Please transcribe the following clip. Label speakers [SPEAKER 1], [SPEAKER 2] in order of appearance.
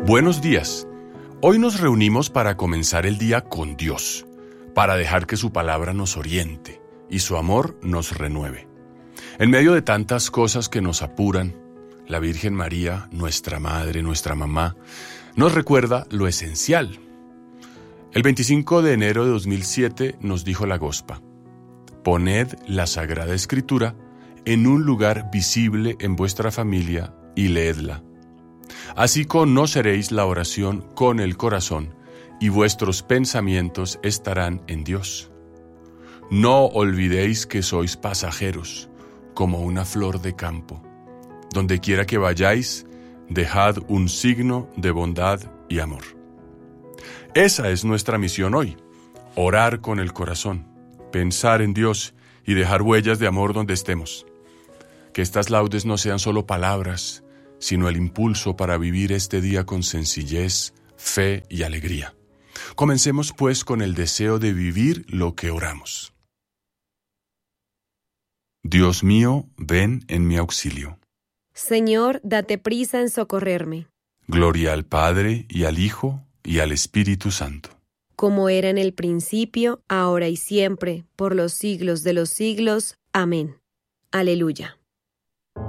[SPEAKER 1] Buenos días. Hoy nos reunimos para comenzar el día con Dios, para dejar que su palabra nos oriente y su amor nos renueve. En medio de tantas cosas que nos apuran, la Virgen María, nuestra madre, nuestra mamá, nos recuerda lo esencial. El 25 de enero de 2007 nos dijo la Gospa: poned la Sagrada Escritura en un lugar visible en vuestra familia y leedla. Así conoceréis la oración con el corazón y vuestros pensamientos estarán en Dios. No olvidéis que sois pasajeros, como una flor de campo. Donde quiera que vayáis, dejad un signo de bondad y amor. Esa es nuestra misión hoy: orar con el corazón, pensar en Dios y dejar huellas de amor donde estemos. Que estas laudes no sean solo palabras, sino el impulso para vivir este día con sencillez, fe y alegría. Comencemos pues con el deseo de vivir lo que oramos. Dios mío, ven en mi auxilio.
[SPEAKER 2] Señor, date prisa en socorrerme.
[SPEAKER 1] Gloria al Padre, y al Hijo, y al Espíritu Santo.
[SPEAKER 2] Como era en el principio, ahora y siempre, por los siglos de los siglos. Amén. Aleluya.